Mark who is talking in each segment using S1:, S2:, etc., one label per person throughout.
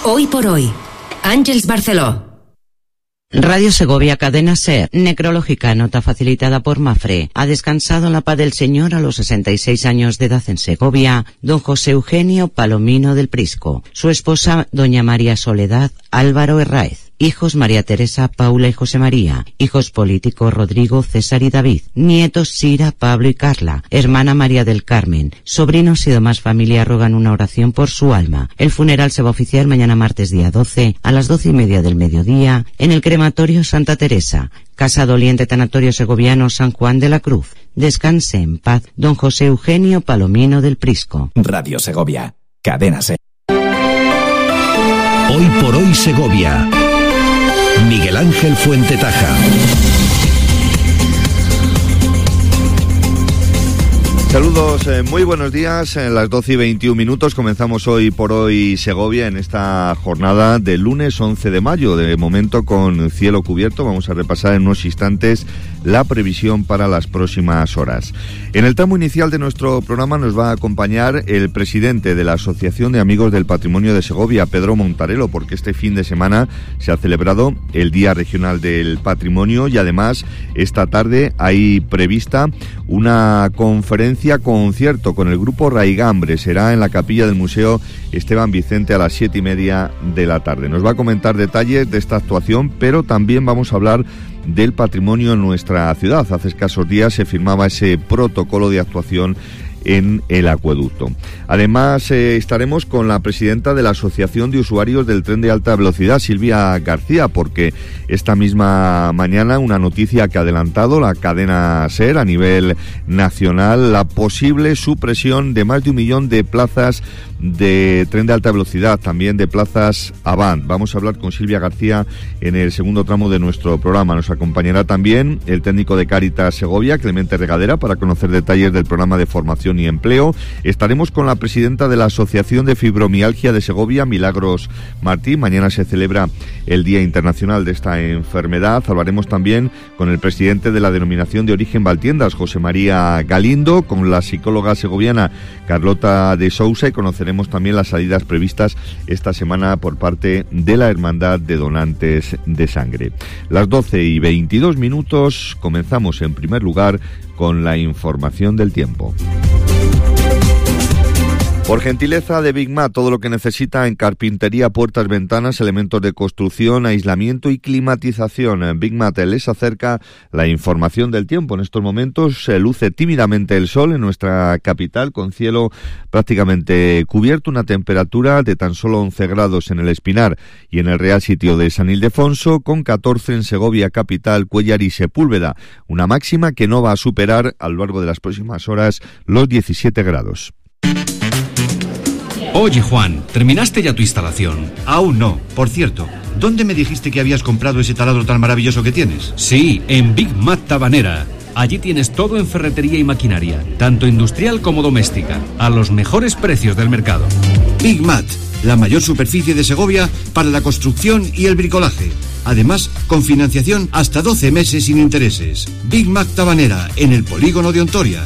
S1: Hoy por hoy, Àngels Barceló.
S2: Radio Segovia, cadena SER, necrológica, nota facilitada por Mafre. Ha descansado en la paz del Señor a los 66 años de edad en Segovia, don José Eugenio Palomino del Prisco. Su esposa, doña María Soledad Álvaro Herráez. Hijos María Teresa, Paula y José María. Hijos políticos Rodrigo, César y David. Nietos Sira, Pablo y Carla. Hermana María del Carmen. Sobrinos y demás familia rogan una oración por su alma. El funeral se va a oficiar mañana martes día 12 a las 12:30 del mediodía en el crematorio Santa Teresa. Casa Doliente Tanatorio Segoviano San Juan de la Cruz. Descanse en paz, don José Eugenio Palomino del Prisco.
S3: Radio Segovia, cadena SER.
S4: Hoy por hoy Segovia. Miguel Ángel Fuentetaja.
S5: Saludos, muy buenos días. En las 12:21 comenzamos Hoy por hoy Segovia en esta jornada del lunes 11 de mayo. De momento con cielo cubierto. Vamos a repasar en unos instantes la previsión para las próximas horas. En el tramo inicial de nuestro programa nos va a acompañar el presidente de la Asociación de Amigos del Patrimonio de Segovia, Pedro Montarelo, porque este fin de semana se ha celebrado el Día Regional del Patrimonio y además esta tarde hay prevista una concierto con el grupo Raigambre. Será en la capilla del Museo Esteban Vicente a las 7:30 de la tarde. Nos va a comentar detalles de esta actuación, pero también vamos a hablar del patrimonio en nuestra ciudad. Hace escasos días se firmaba ese protocolo de actuación en el acueducto. Además, estaremos con la presidenta de la Asociación de Usuarios del Tren de Alta Velocidad, Silvia García, porque esta misma mañana una noticia que ha adelantado la cadena SER a nivel nacional, la posible supresión de más de 1 millón de plazas de tren de alta velocidad, también de plazas Avant. Vamos a hablar con Silvia García en el segundo tramo de nuestro programa. Nos acompañará también el técnico de Cáritas Segovia, Clemente Regadera, para conocer detalles del programa de formación y empleo. Estaremos con la presidenta de la Asociación de Fibromialgia de Segovia, Milagros Martí. Mañana se celebra el Día Internacional de esta enfermedad. Hablaremos también con el presidente de la Denominación de Origen Valtiendas, José María Galindo, con la psicóloga segoviana Carlota de Sousa, y conoceremos también las salidas previstas esta semana por parte de la Hermandad de Donantes de Sangre. Las 12:22 comenzamos en primer lugar con la información del tiempo. Por gentileza de Big Mat, todo lo que necesita en carpintería, puertas, ventanas, elementos de construcción, aislamiento y climatización. Big Mat les acerca la información del tiempo. En estos momentos se luce tímidamente el sol en nuestra capital, con cielo prácticamente cubierto, una temperatura de tan solo 11 grados en el Espinar y en el Real Sitio de San Ildefonso, con 14 en Segovia capital, Cuéllar y Sepúlveda, una máxima que no va a superar a lo largo de las próximas horas los 17 grados.
S6: Oye, Juan, ¿terminaste ya tu instalación?
S7: Aún no. Por cierto, ¿dónde me dijiste que habías comprado ese taladro tan maravilloso que tienes?
S6: Sí, en Big Mat Tabanera. Allí tienes todo en ferretería y maquinaria, tanto industrial como doméstica, a los mejores precios del mercado.
S7: Big Mat, la mayor superficie de Segovia para la construcción y el bricolaje. Además, con financiación hasta 12 meses sin intereses. Big Mat Tabanera, en el polígono de Ontoria.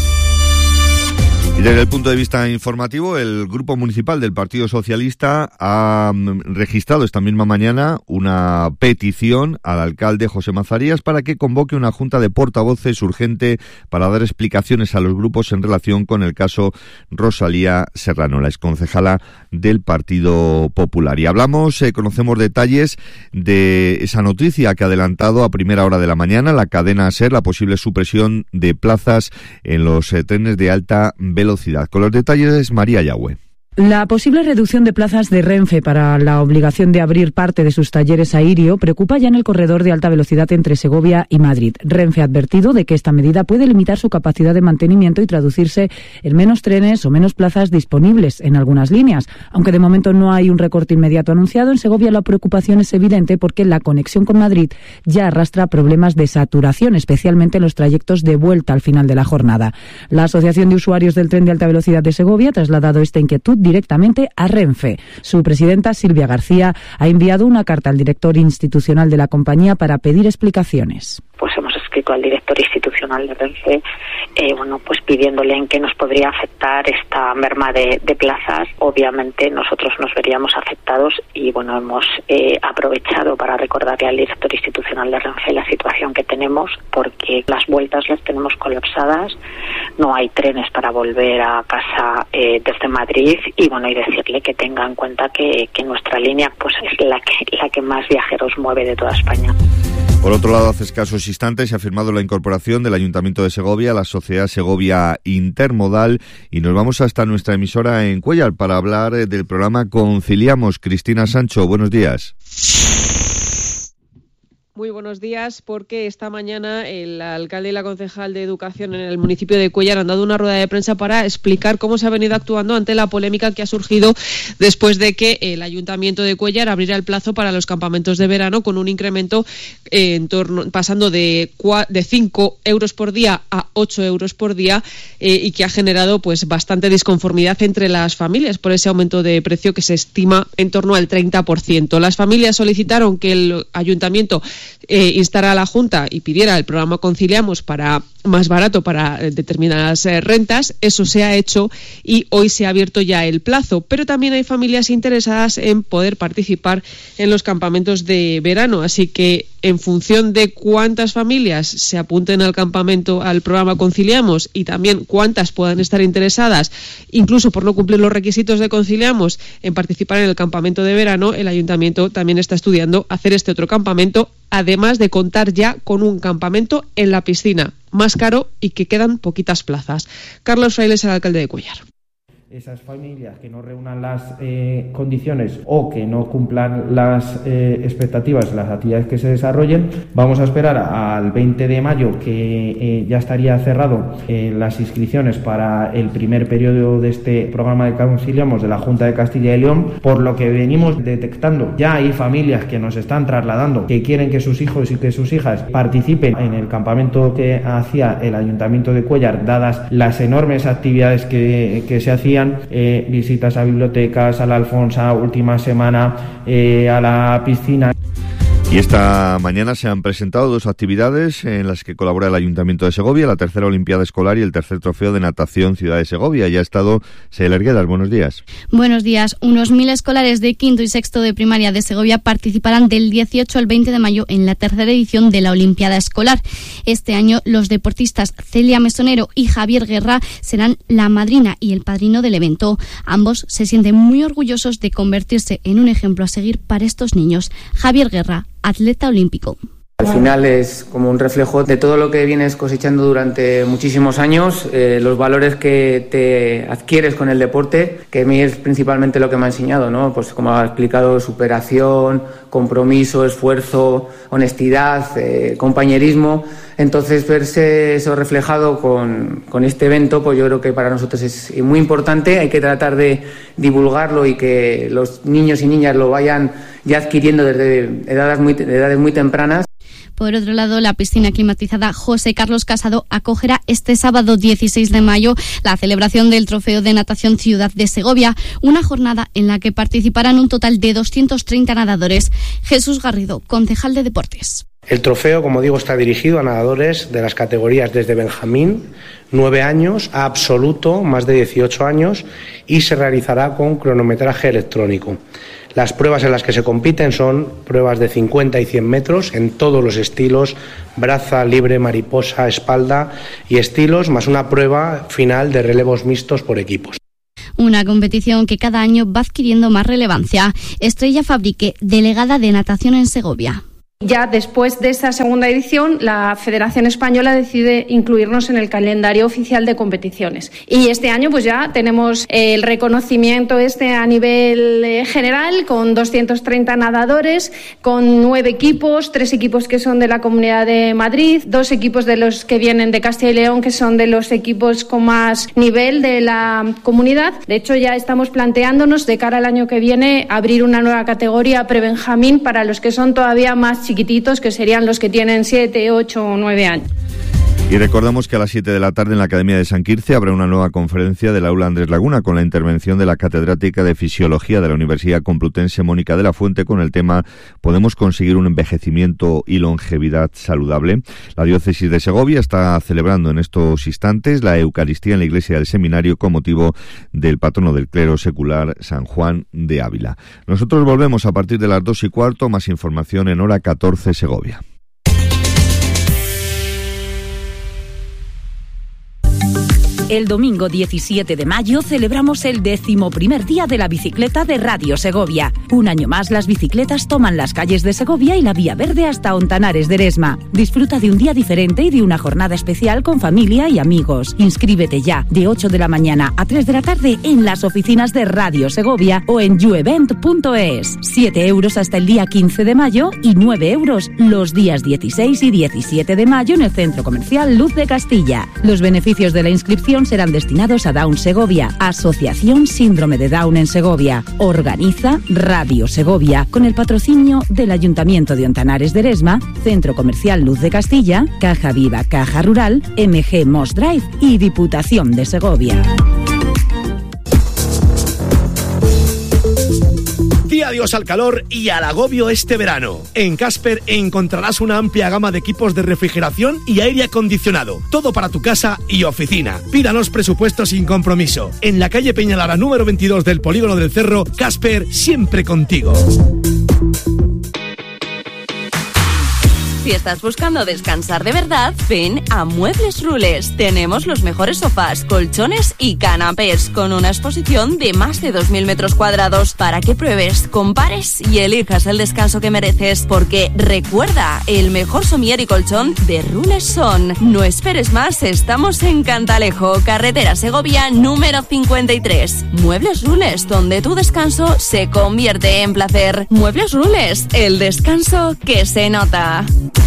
S5: Y desde el punto de vista informativo, el Grupo Municipal del Partido Socialista ha registrado esta misma mañana una petición al alcalde José Mazarías para que convoque una junta de portavoces urgente para dar explicaciones a los grupos en relación con el caso Rosalía Serrano, la exconcejala del Partido Popular. Y conocemos detalles de esa noticia que ha adelantado a primera hora de la mañana la cadena SER, la posible supresión de plazas en los trenes de alta velocidad. Con los detalles, María Yagüe.
S8: La posible reducción de plazas de Renfe para la obligación de abrir parte de sus talleres a Irio preocupa ya en el corredor de alta velocidad entre Segovia y Madrid. Renfe ha advertido de que esta medida puede limitar su capacidad de mantenimiento y traducirse en menos trenes o menos plazas disponibles en algunas líneas. Aunque de momento no hay un recorte inmediato anunciado, en Segovia la preocupación es evidente porque la conexión con Madrid ya arrastra problemas de saturación, especialmente en los trayectos de vuelta al final de la jornada. La Asociación de Usuarios del Tren de Alta Velocidad de Segovia ha trasladado esta inquietud directamente a Renfe. Su presidenta, Silvia García, ha enviado una carta al director institucional de la compañía para pedir explicaciones.
S9: Pues hemos escrito al director institucional institucional de Renfe, pues pidiéndole en qué nos podría afectar esta merma de plazas. Obviamente nosotros nos veríamos afectados y hemos aprovechado para recordarle al director institucional de Renfe la situación que tenemos, porque las vueltas las tenemos colapsadas, no hay trenes para volver a casa desde Madrid y decirle que tenga en cuenta que nuestra línea pues es la que más viajeros mueve de toda España.
S5: Por otro lado, hace escasos instantes se ha firmado la incorporación del Ayuntamiento de Segovia a la Sociedad Segovia Intermodal y nos vamos hasta nuestra emisora en Cuéllar para hablar del programa Conciliamos. Cristina Sancho, buenos días.
S10: Muy buenos días, porque esta mañana el alcalde y la concejal de Educación en el municipio de Cuéllar han dado una rueda de prensa para explicar cómo se ha venido actuando ante la polémica que ha surgido después de que el Ayuntamiento de Cuéllar abriera el plazo para los campamentos de verano con un incremento pasando de 5 euros por día a 8 euros por día y que ha generado pues bastante disconformidad entre las familias por ese aumento de precio que se estima en torno al 30%. Las familias solicitaron que el Ayuntamiento instara a la Junta y pidiera el programa Conciliamos para más barato para determinadas rentas. Eso se ha hecho y hoy se ha abierto ya el plazo, pero también hay familias interesadas en poder participar en los campamentos de verano, así que en función de cuántas familias se apunten al programa Conciliamos y también cuántas puedan estar interesadas, incluso por no cumplir los requisitos de Conciliamos, en participar en el campamento de verano, el Ayuntamiento también está estudiando hacer este otro campamento, además de contar ya con un campamento en la piscina, más caro y que quedan poquitas plazas. Carlos Frailes, el alcalde de Cuéllar.
S11: Esas familias que no reúnan las condiciones o que no cumplan las expectativas, las actividades que se desarrollen, vamos a esperar al 20 de mayo que ya estaría cerrado las inscripciones para el primer periodo de este programa de Conciliamos de la Junta de Castilla y León, por lo que venimos detectando. Ya hay familias que nos están trasladando que quieren que sus hijos y que sus hijas participen en el campamento que hacía el Ayuntamiento de Cuéllar, dadas las enormes actividades que se hacían, visitas a bibliotecas, a la Alfonsa, última semana, a la piscina.
S5: Y esta mañana se han presentado dos actividades en las que colabora el Ayuntamiento de Segovia, la tercera Olimpiada Escolar y el tercer Trofeo de Natación Ciudad de Segovia. Ya ha estado Seila Erguedas. Buenos días.
S12: Buenos días. Unos 1.000 escolares de quinto y sexto de primaria de Segovia participarán del 18 al 20 de mayo en la tercera edición de la Olimpiada Escolar. Este año los deportistas Celia Mesonero y Javier Guerra serán la madrina y el padrino del evento. Ambos se sienten muy orgullosos de convertirse en un ejemplo a seguir para estos niños. Javier Guerra, atleta olímpico.
S13: Al final es como un reflejo de todo lo que vienes cosechando durante muchísimos años, los valores que te adquieres con el deporte, que a mí es principalmente lo que me ha enseñado, ¿no? Pues como ha explicado, superación, compromiso, esfuerzo, honestidad, compañerismo. Entonces verse eso reflejado con este evento, pues yo creo que para nosotros es muy importante. Hay que tratar de divulgarlo y que los niños y niñas lo vayan ya adquiriendo desde edades muy tempranas.
S12: Por otro lado, la piscina climatizada José Carlos Casado acogerá este sábado 16 de mayo la celebración del Trofeo de Natación Ciudad de Segovia, una jornada en la que participarán un total de 230 nadadores. Jesús Garrido, concejal de Deportes.
S14: El trofeo, como digo, está dirigido a nadadores de las categorías desde Benjamín, 9 años, a absoluto, más de 18 años, y se realizará con cronometraje electrónico. Las pruebas en las que se compiten son pruebas de 50 y 100 metros en todos los estilos, braza, libre, mariposa, espalda y estilos, más una prueba final de relevos mixtos por equipos.
S12: Una competición que cada año va adquiriendo más relevancia. Estrella Fabrique, delegada de natación en Segovia.
S15: Ya después de esta segunda edición, la Federación Española decide incluirnos en el calendario oficial de competiciones. Y este año pues ya tenemos el reconocimiento a nivel general, con 230 nadadores, con 9 equipos, 3 equipos que son de la Comunidad de Madrid, 2 equipos de los que vienen de Castilla y León, que son de los equipos con más nivel de la comunidad. De hecho, ya estamos planteándonos de cara al año que viene abrir una nueva categoría prebenjamín para los que son todavía más chiquititos, que serían los que tienen 7, 8 o 9 años.
S5: Y recordamos que a las 7 de la tarde en la Academia de San Quirce habrá una nueva conferencia del Aula Andrés Laguna con la intervención de la catedrática de Fisiología de la Universidad Complutense, Mónica de la Fuente, con el tema ¿Podemos conseguir un envejecimiento y longevidad saludable? La Diócesis de Segovia está celebrando en estos instantes la Eucaristía en la Iglesia del Seminario con motivo del patrono del clero secular, San Juan de Ávila. Nosotros volvemos a partir de las 2:15, más información en Hora 14 Segovia.
S16: El domingo 17 de mayo celebramos el 11º día de la bicicleta de Radio Segovia. Un año más las bicicletas toman las calles de Segovia y la Vía Verde hasta Ontanares de Eresma. Disfruta de un día diferente y de una jornada especial con familia y amigos. Inscríbete ya de 8 de la mañana a 3 de la tarde en las oficinas de Radio Segovia o en youevent.es. 7 euros hasta el día 15 de mayo y 9 euros los días 16 y 17 de mayo en el Centro Comercial Luz de Castilla. Los beneficios de la inscripción serán destinados a Down Segovia, Asociación Síndrome de Down en Segovia. Organiza Radio Segovia con el patrocinio del Ayuntamiento de Ontanares de Eresma, Centro Comercial Luz de Castilla, Caja Viva Caja Rural, MG Moss Drive y Diputación de Segovia.
S17: Di adiós al calor y al agobio este verano. En Casper encontrarás una amplia gama de equipos de refrigeración y aire acondicionado. Todo para tu casa y oficina. Pídanos presupuesto sin compromiso. En la calle Peñalara número 22 del Polígono del Cerro, Casper, siempre contigo.
S18: Si estás buscando descansar de verdad, ven a Muebles Rules. Tenemos los mejores sofás, colchones y canapés, con una exposición de más de 2.000 metros cuadrados para que pruebes, compares y elijas el descanso que mereces. Porque recuerda, el mejor somier y colchón de Rules son. No esperes más, estamos en Cantalejo, carretera Segovia número 53. Muebles Rules, donde tu descanso se convierte en placer. Muebles Rules, el descanso que se nota.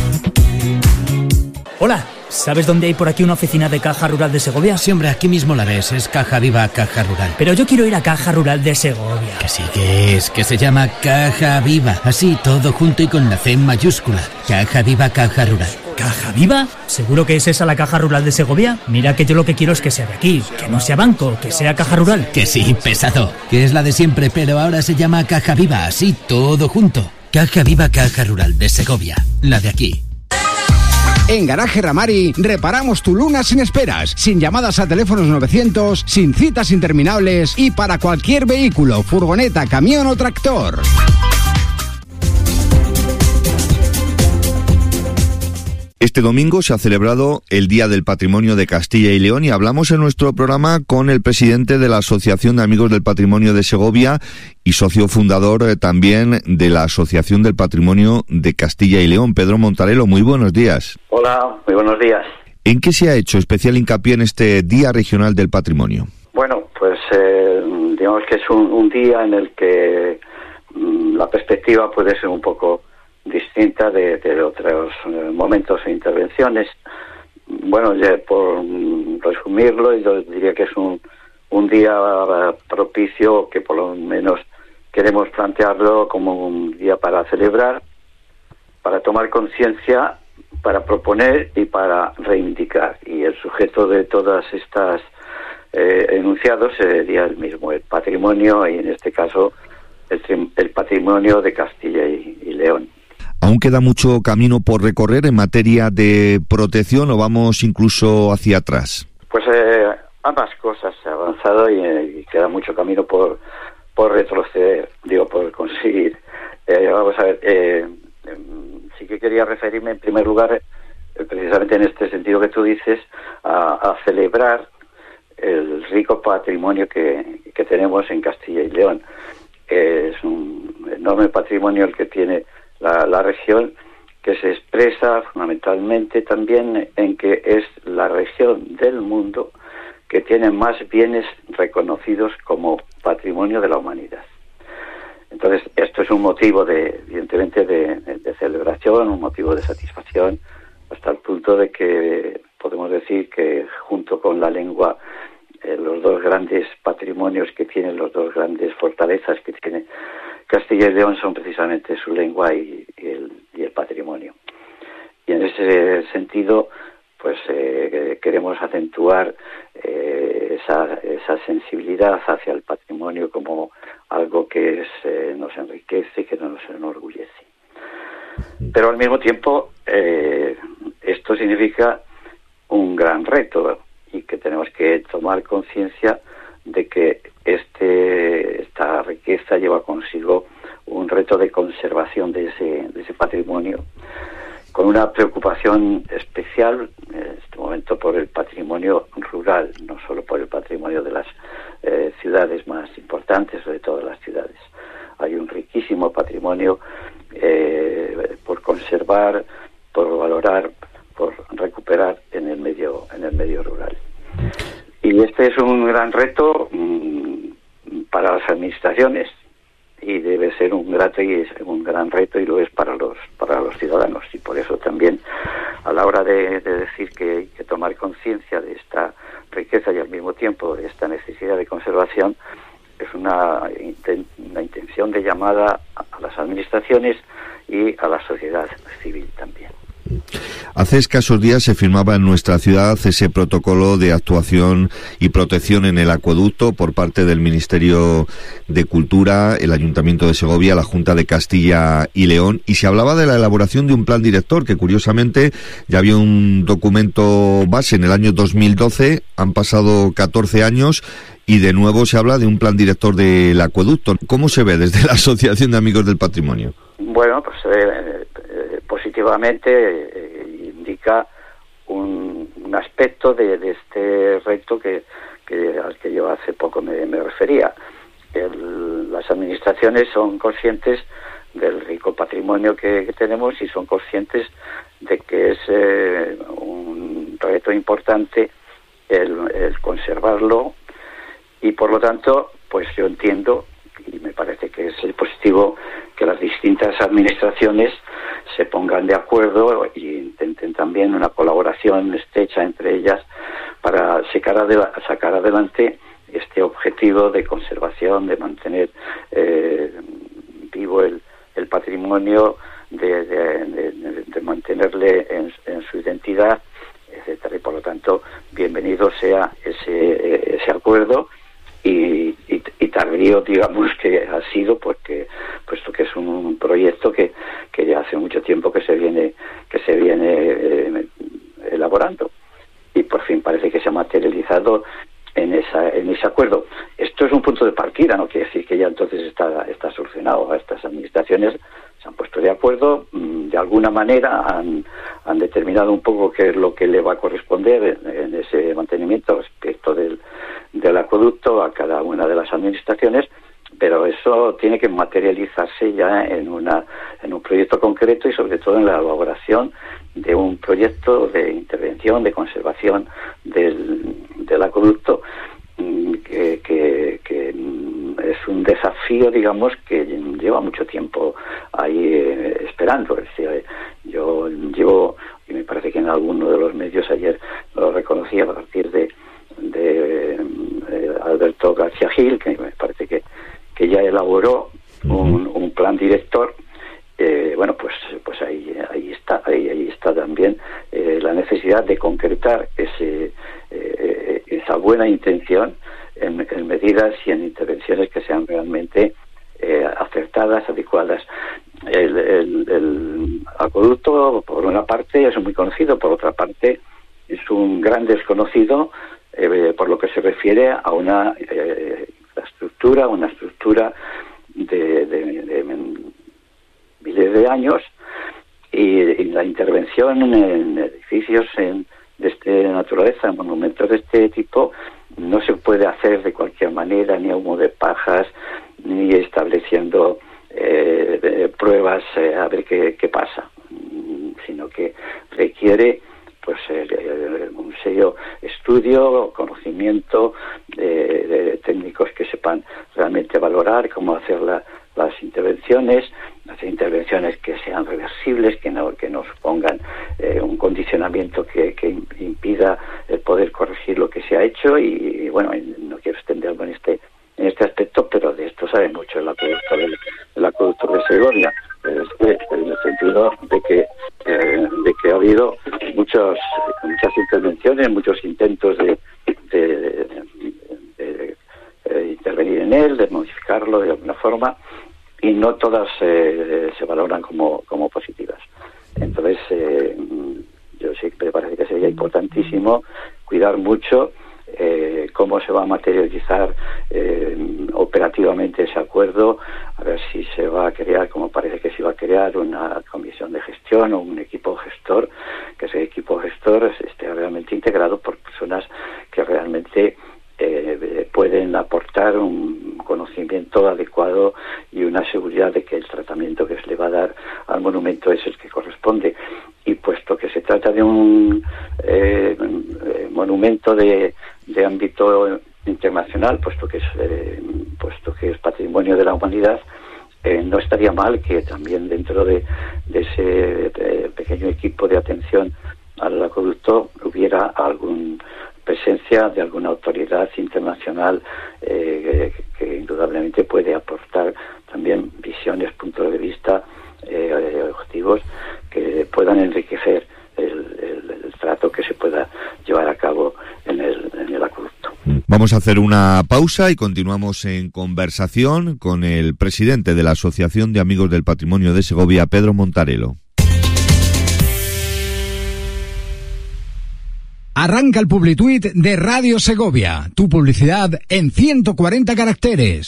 S19: Hola, ¿sabes dónde hay por aquí una oficina de Caja Rural de Segovia?
S20: Sí, hombre, aquí mismo la ves, es Caja Viva Caja Rural.
S19: Pero yo quiero ir a Caja Rural de Segovia.
S20: Que sí que es, que se llama Caja Viva, así todo junto y con la C mayúscula. Caja Viva Caja Rural.
S19: ¿Caja Viva? ¿Seguro que es esa la Caja Rural de Segovia? Mira que yo lo que quiero es que sea de aquí, que no sea banco, que sea Caja Rural.
S20: Que sí, pesado, que es la de siempre, pero ahora se llama Caja Viva, así todo junto. Caja Viva Caja Rural de Segovia, la de aquí.
S21: En Garaje Ramari reparamos tu Luna sin esperas, sin llamadas a teléfonos 900, sin citas interminables y para cualquier vehículo, furgoneta, camión o tractor.
S5: Este domingo se ha celebrado el Día del Patrimonio de Castilla y León y hablamos en nuestro programa con el presidente de la Asociación de Amigos del Patrimonio de Segovia y socio fundador también de la Asociación del Patrimonio de Castilla y León, Pedro Montarelo. Muy buenos días.
S22: Hola, muy buenos días.
S5: ¿En qué se ha hecho especial hincapié en este Día Regional del Patrimonio?
S22: Bueno, pues digamos que es un día en el que la perspectiva puede ser un poco distinta de otros momentos e intervenciones. Bueno, ya por resumirlo, yo diría que es un día propicio, que por lo menos queremos plantearlo como un día para celebrar, para tomar conciencia, para proponer y para reivindicar. Y el sujeto de todas estas enunciados sería el mismo, el patrimonio, y en este caso el patrimonio de Castilla y León.
S5: ¿Aún queda mucho camino por recorrer en materia de protección o vamos incluso hacia atrás?
S22: Pues ambas cosas. Se ha avanzado y queda mucho camino por retroceder, por conseguir. Vamos a ver, sí que quería referirme en primer lugar, precisamente en este sentido que tú dices, a celebrar el rico patrimonio que tenemos en Castilla y León. Es un enorme patrimonio el que tiene la región, que se expresa fundamentalmente también en que es la región del mundo que tiene más bienes reconocidos como patrimonio de la humanidad. Entonces, esto es un motivo evidentemente de celebración, un motivo de satisfacción, hasta el punto de que podemos decir que junto con la lengua, los dos grandes patrimonios que tienen, los dos grandes fortalezas que tiene Castilla y León son precisamente su lengua y el patrimonio. Y en ese sentido, pues queremos acentuar esa sensibilidad hacia el patrimonio como algo que nos enriquece, que nos enorgullece. Pero al mismo tiempo esto significa un gran reto y que tenemos que tomar conciencia de que esta riqueza lleva consigo un reto de conservación de ese patrimonio, con una preocupación especial en este momento por el patrimonio rural, no solo por el patrimonio de las ciudades más importantes, de todas las ciudades. Hay un riquísimo patrimonio por conservar, por valorar, por recuperar en el medio rural. Y este es un gran reto para las administraciones, y debe ser un gran reto, y lo es para los ciudadanos. Y por eso también, a la hora de decir que hay que tomar conciencia de esta riqueza y al mismo tiempo de esta necesidad de conservación, es una intención de llamada a las administraciones y a la sociedad civil también.
S5: Hace escasos días se firmaba en nuestra ciudad ese protocolo de actuación y protección en el acueducto por parte del Ministerio de Cultura, el Ayuntamiento de Segovia, la Junta de Castilla y León, y se hablaba de la elaboración de un plan director, que curiosamente ya había un documento base en el año 2012, han pasado 14 años y de nuevo se habla de un plan director del acueducto. ¿Cómo se ve desde la Asociación de Amigos del Patrimonio?
S22: Bueno, pues positivamente indica un aspecto de este reto al que yo hace poco me refería. Las administraciones son conscientes del rico patrimonio que tenemos y son conscientes de que es un reto importante el conservarlo, y por lo tanto, pues yo entiendo, y me parece que es positivo, que las distintas administraciones se pongan de acuerdo e intenten también una colaboración estrecha entre ellas para sacar adelante este objetivo de conservación, de mantener vivo el patrimonio, de mantenerle en su identidad, etcétera. Y por lo tanto, bienvenido sea ese acuerdo, y tardío, digamos, que ha sido, puesto que es un proyecto que ya hace mucho tiempo que se viene elaborando, y por fin parece que se ha materializado en ese acuerdo. Esto es un punto de partida, no quiere decir que ya entonces está solucionado. Estas administraciones se han puesto de acuerdo, de alguna manera han determinado un poco qué es lo que le va a corresponder en ese mantenimiento respecto del acueducto a cada una de las administraciones, pero eso tiene que materializarse ya en un proyecto concreto, y sobre todo en la elaboración de un proyecto de intervención, de conservación del acueducto, que es un desafío, digamos, que lleva mucho tiempo ahí esperando. Es decir, yo llevo, y me parece que en alguno de los medios ayer lo reconocía, a partir de Alberto García Gil, que me parece que ya elaboró un plan director. Bueno, pues ahí está también la necesidad de concretar esa buena intención en medidas y en intervenciones que sean realmente acertadas, adecuadas. El acueducto, por una parte, es muy conocido, por otra parte, es un gran desconocido por lo que se refiere a una estructura de miles de años, y la intervención en edificios de esta naturaleza, en monumentos de este tipo, no se puede hacer de cualquier manera, ni a humo de pajas, ni estableciendo pruebas a ver qué pasa, sino que requiere pues un serio estudio, conocimiento de técnicos que sepan realmente valorar cómo hacer las intervenciones, hacer intervenciones que sean reversibles, que no supongan un condicionamiento que impida el poder corregir lo que se ha hecho. Y bueno, no quiero extenderme en este aspecto, pero de esto sabe mucho el acueducto de Segovia, en el sentido de que ha habido muchas intervenciones, muchos intentos de intervenir en él, de modificarlo de alguna forma, y no todas se valoran como positivas. Entonces, yo sí que me parece que sería importantísimo cuidar mucho cómo se va a materializar operativamente ese acuerdo, a ver si se va a crear, como parece que se va a crear, una comisión de gestión o un equipo gestor, que ese equipo gestor esté realmente integrado por personas que realmente pueden aportar un conocimiento adecuado y una seguridad de que el tratamiento que se le va a dar al monumento es el que corresponde. Y puesto que se trata de un monumento de ámbito internacional, puesto que es patrimonio de la humanidad, no estaría mal que también dentro de ese pequeño equipo de atención al acueducto hubiera alguna presencia de alguna autoridad internacional que indudablemente puede aportar también visiones, puntos de vista, objetivos que puedan enriquecer el trato que se pueda llevar a cabo en el acueducto.
S5: Vamos a hacer una pausa y continuamos en conversación con el presidente de la Asociación de Amigos del Patrimonio de Segovia, Pedro Montarelo.
S21: Arranca el Publituit de Radio Segovia. Tu publicidad en 140 caracteres.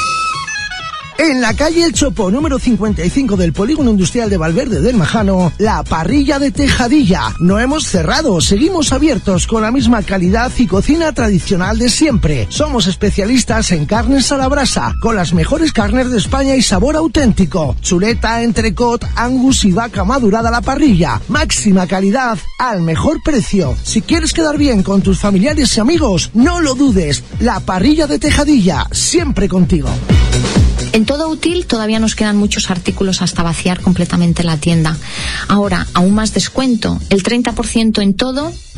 S1: En la calle El Chopo, número 55 del Polígono Industrial de Valverde del Majano, la parrilla de Tejadilla. No hemos cerrado, seguimos abiertos con la misma calidad y cocina tradicional de siempre. Somos especialistas en carnes a la brasa, con las mejores carnes de España y sabor auténtico. Chuleta, entrecot, angus y vaca madurada a la parrilla. Máxima calidad al mejor precio. Si quieres quedar bien con tus familiares y amigos, no lo dudes. La parrilla de Tejadilla, siempre contigo.
S2: En Todo Útil todavía nos quedan muchos artículos hasta vaciar completamente la tienda. Ahora, aún más descuento, el 30% en todo y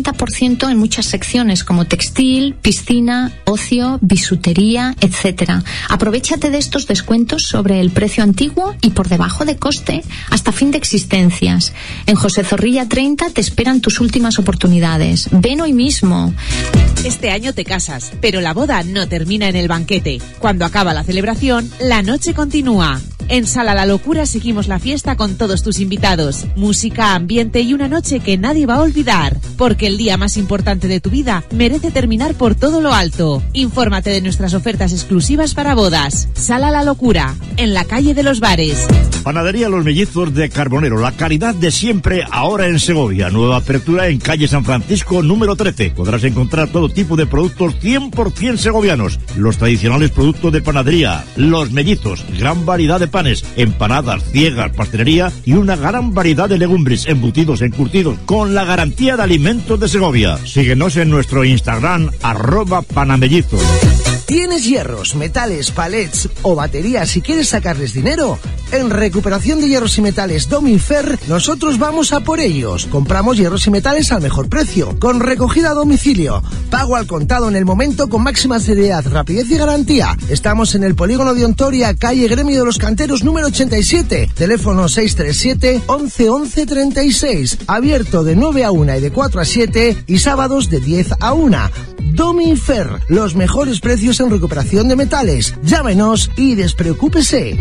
S2: 50% en muchas secciones como textil, piscina, ocio, bisutería, etc. Aprovéchate de estos descuentos sobre el precio antiguo y por debajo de coste hasta fin de existencias. En José Zorrilla 30 te esperan tus últimas oportunidades. Ven hoy mismo.
S23: Este año te casas, pero la boda no termina en el banquete. Cuando acaba la celebración, la noche continúa. En Sala La Locura seguimos la fiesta con todos tus invitados. Música, ambiente y una noche que nadie va a olvidar. Porque el día más importante de tu vida merece terminar por todo lo alto. Infórmate de nuestras ofertas exclusivas para bodas. Sala La Locura, en la calle de los Bares.
S24: Panadería Los Mellizos de Carbonero, la calidad de siempre ahora en Segovia. Nueva apertura en calle San Francisco número 13. Podrás encontrar todo tipo de productos 100% segovianos. Los tradicionales productos de panadería, Los Mellizos, gran variedad de panes, empanadas, ciegas, pastelería y una gran variedad de legumbres, embutidos, encurtidos, con la garantía de alimentos de Segovia. Síguenos en nuestro Instagram, @panamellizos.
S1: ¿Tienes hierros, metales, palets o baterías y quieres sacarles dinero? En Recuperación de Hierros y Metales Dominfer, nosotros vamos a por ellos. Compramos hierros y metales al mejor precio, con recogida a domicilio, pago al contado en el momento con máxima seriedad, rapidez y garantía. Estamos en el Polígono de Ontoria, calle Gremio de los Canteros número 87, teléfono 637 11 11 36, abierto de 9 a 1 y de 4 a 7 y sábados de 10 a 1. Dominfer, los mejores precios en recuperación de metales. Llámenos y despreocúpese.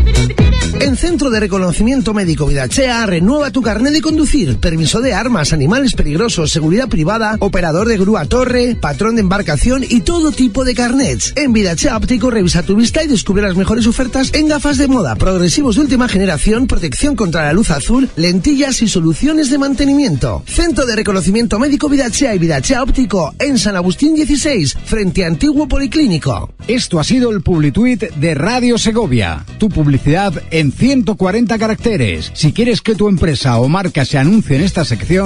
S1: En Centro de Reconocimiento Médico Vidachea, renueva tu carnet de conducir, permiso de armas, animales peligrosos, seguridad privada, operador de grúa torre, patrón de embarcación y todo tipo de carnets. En Vidachea Óptico revisa tu vista y descubre las mejores ofertas en gafas de moda, progresivos de última generación, protección contra la luz azul, lentillas y soluciones de mantenimiento. Centro de Reconocimiento Médico Vidachea y Vidachea Óptico en San Agustín 16, frente a Antiguo Policlínico.
S21: Esto ha sido el Publituit de Radio Segovia. Tu publicidad en 140 caracteres. Si quieres que tu empresa o marca se anuncie en esta sección,